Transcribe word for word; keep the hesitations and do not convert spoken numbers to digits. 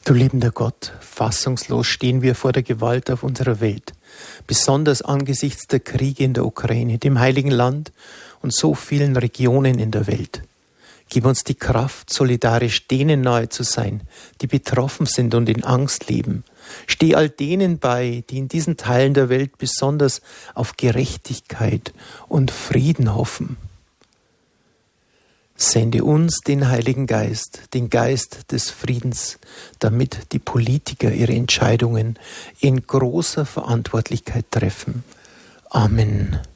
Du liebender Gott, fassungslos stehen wir vor der Gewalt auf unserer Welt, besonders angesichts der Kriege in der Ukraine, dem Heiligen Land und so vielen Regionen in der Welt. Gib uns die Kraft, solidarisch denen nahe zu sein, die betroffen sind und in Angst leben. Steh all denen bei, die in diesen Teilen der Welt besonders auf Gerechtigkeit und Frieden hoffen. Sende uns den Heiligen Geist, den Geist des Friedens, damit die Politiker ihre Entscheidungen in großer Verantwortlichkeit treffen. Amen.